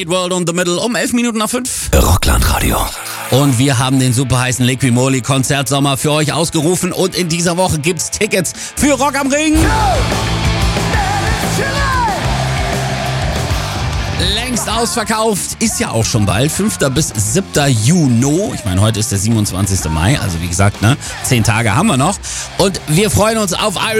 World on the Middle um 11 Minuten nach 5. Rockland-Radio. Und wir haben den super heißen Liquimoli Konzertsommer für euch ausgerufen und in dieser Woche gibt's Tickets für Rock am Ring. Längst ausverkauft, ist ja auch schon bald, 5. bis 7. Juni. Ich meine, heute ist der 27. Mai, also wie gesagt, 10 Tage haben wir noch. Und wir freuen uns auf